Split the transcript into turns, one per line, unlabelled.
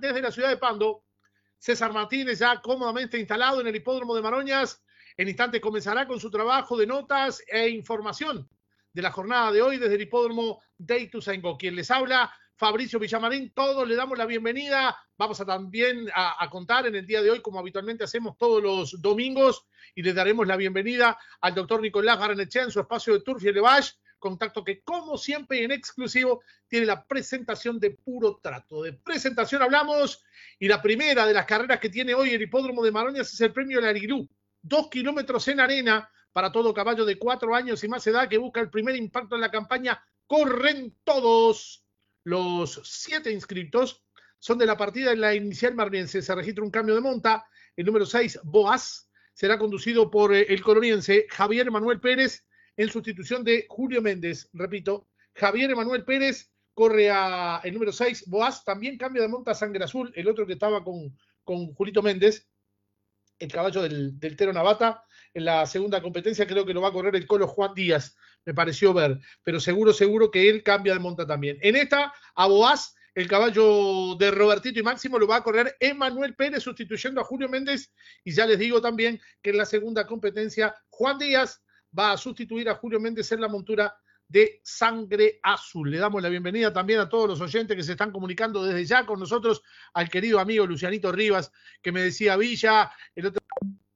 desde la ciudad de Pando. César Martínez ya cómodamente instalado en el hipódromo de Maroñas. En instantes comenzará con su trabajo de notas e información de la jornada de hoy desde el hipódromo de Ituzaingó. Quien les habla, Fabricio Villamarín. Todos le damos la bienvenida. Vamos a también a contar en el día de hoy, como habitualmente hacemos todos los domingos, y le daremos la bienvenida al doctor Nicolás Barnechea en su espacio de Turf y Elevage. Contacto que, como siempre, en exclusivo, tiene la presentación de Puro Trato. De presentación hablamos, y la primera de las carreras que tiene hoy el hipódromo de Maroñas es el premio Larilú. 2 kilómetros en arena para todo caballo de 4 años y más edad que busca el primer impacto en la campaña. Corren todos. Los 7 inscriptos son de la partida en la inicial marniense. Se registra un cambio de monta. El número 6, Boaz, será conducido por el coloniense Javier Manuel Pérez, en sustitución de Julio Méndez. Repito, Javier Emanuel Pérez corre a el número 6, Boaz. También cambia de monta Sangre Azul, el otro que estaba con Julito Méndez, el caballo del Tero Navata. En la segunda competencia creo que lo va a correr el Colo Juan Díaz, me pareció ver, pero seguro que él cambia de monta también. En esta, a Boaz, el caballo de Robertito y Máximo, lo va a correr Emanuel Pérez sustituyendo a Julio Méndez, y ya les digo también que en la segunda competencia Juan Díaz va a sustituir a Julio Méndez en la montura de Sangre Azul. Le damos la bienvenida también a todos los oyentes que se están comunicando desde ya con nosotros, al querido amigo Lucianito Rivas, que me decía, Villa, el otro